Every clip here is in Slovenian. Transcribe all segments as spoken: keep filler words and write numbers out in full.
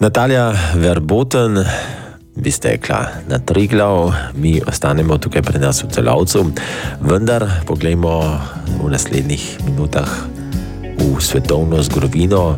Natalija Verboten bi stekla na Triglav, mi ostanemo tukaj pri nas v Celovcu, vendar poglejmo v naslednjih minutah v svetovno zgodovino.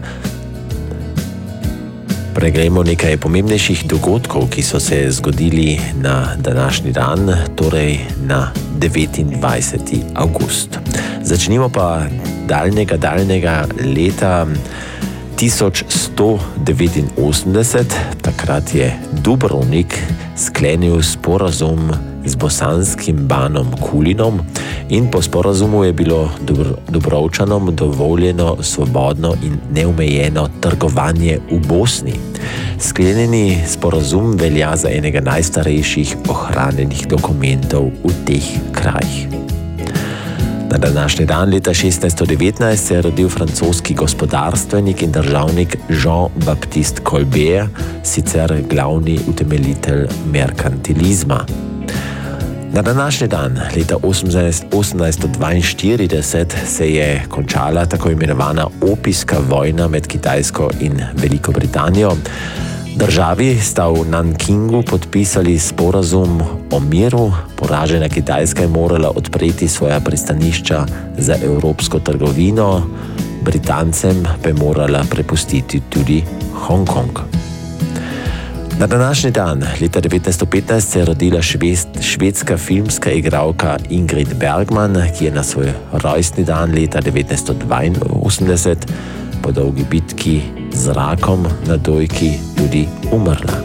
Preglejmo nekaj pomembnejših dogodkov, ki so se zgodili na današnji dan, torej na devetindvajseti avgust. Začnimo pa daljnega, daljnega leta tisoč sto devetinosemdeset. Takrat je Dubrovnik sklenil sporazum z bosanskim banom Kulinom in po sporazumu je bilo Dubrovčanom dovoljeno svobodno in neomejeno trgovanje v Bosni. Sklenjeni sporazum velja za enega najstarejših ohranjenih dokumentov v teh krajih. Na današnji dan leta šestnajststo devetnajst se je rodil francoski gospodarstvenik in državnik Jean-Baptiste Colbert, sicer glavni utemeljitelj merkantilizma. Na današnji dan leta osemnajststo dvainštirideset se je končala tako imenovana opijska vojna med Kitajsko in Veliko Britanijo. Državi sta v Nankingu podpisali sporazum o miru, poražena Kitajska je morala odpreti svoja pristanišča za evropsko trgovino, Britancem pa je morala prepustiti tudi Hongkong. Na današnji dan, leta devetnajststo petnajst, se je rodila šved, švedska filmska igralka Ingrid Bergman, ki je na svoj rojstni dan leta devetnajststo dvainosemdeset po dolgi bitki z rakom na dojki tudi umrla.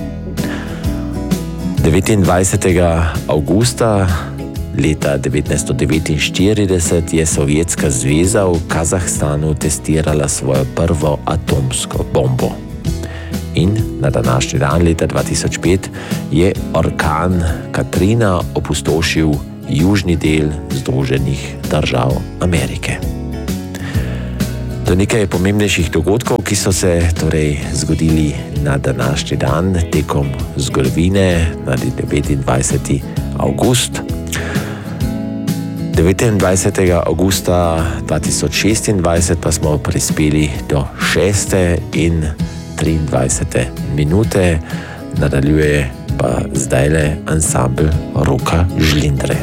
devetindvajsetega avgusta leta devetnajststo devetinštirideset je Sovjetska zveza v Kazahstanu testirala svojo prvo atomsko bombo. In na današnji dan leta dva tisoč pet je orkan Katrina opustošil južni del Združenih držav Amerike. To nekaj pomembnejših dogodkov, ki so se torej zgodili na današnji dan tekom zgodovine, na devetindvajseti avgust. devetindvajsetega avgusta dva tisoč šestindvajset pa smo prispeli do šeste in triindvajsete minute, nadaljuje pa zdajle ansambl Roka Žlindre.